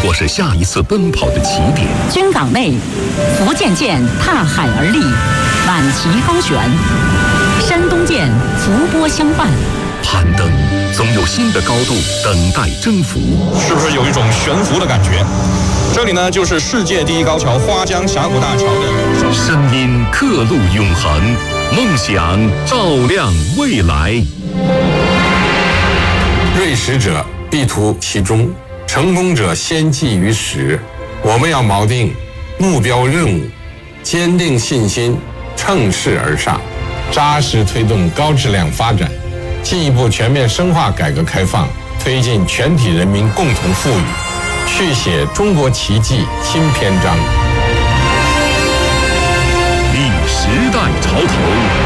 或是下一次奔跑的起点。 军港内，福建舰踏海而立，挽旗高悬；山东舰伏波相伴。 攀登，总有新的高度等待征服。 是不是有一种悬浮的感觉？这里呢，就是世界第一高桥花江峡谷大桥的声音刻录永恒，梦想照亮未来。 锐识者必图其中，成功者先记于始。我们要锚定目标任务，坚定信心，乘势而上，扎实推动高质量发展，进一步全面深化改革开放，推进全体人民共同富裕，续写中国奇迹新篇章。 历时代潮头。